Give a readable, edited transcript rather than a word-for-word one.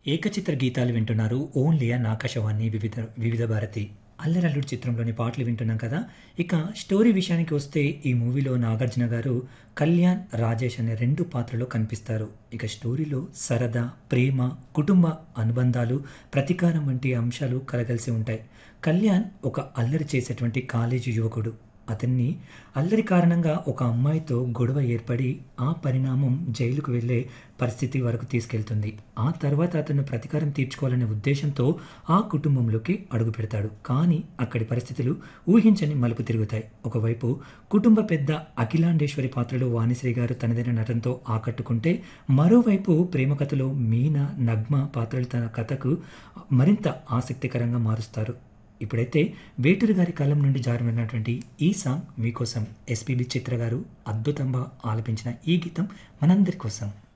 ఏకచిత్ర గీతాలు వింటున్నారు only an Akashvani వివిధ భారతి. అల్లరల్లుడు చిత్రంలోని పాటలు వింటున్నాం కదా. ఇక స్టోరీ విషయానికి వస్తే ఈ మూవీలో నాగార్జున గారు కళ్యాణ్, రాజేష్ అనే రెండు పాత్రలో కనిపిస్తారు. ఇక స్టోరీలో సరదా, ప్రేమ, కుటుంబ అనుబంధాలు, ప్రతీకారం వంటి అంశాలు కలగలిసి ఉంటాయి. కళ్యాణ్ ఒక అల్లరి చేసేటువంటి కాలేజీ యువకుడు. అతన్ని అల్లరి కారణంగా ఒక అమ్మాయితో గొడవ ఏర్పడి ఆ పరిణామం జైలుకు వెళ్ళే పరిస్థితి వరకు తీసుకెళ్తుంది. ఆ తర్వాత అతను ప్రతీకారం తీర్చుకోవాలనే ఉద్దేశంతో ఆ కుటుంబంలోకి అడుగు పెడతాడు. కానీ అక్కడి పరిస్థితులు ఊహించని మలుపు తిరుగుతాయి. ఒకవైపు కుటుంబ పెద్ద అఖిలాండేశ్వరి పాత్రలో వాణిశ్రీ గారు తనదైన నటనతో ఆకట్టుకుంటే, మరోవైపు ప్రేమ కథలో మీనా, నగ్మ పాత్రలు తన కథకు మరింత ఆసక్తికరంగా మారుస్తారు. ఇప్పుడైతే వేటూరి గారి కాలం నుండి జారినటువంటి ఈ సాంగ్ మీకోసం. ఎస్పీబీ చిత్ర గారు అద్భుతంగా ఆలపించిన ఈ గీతం మనందరి కోసం.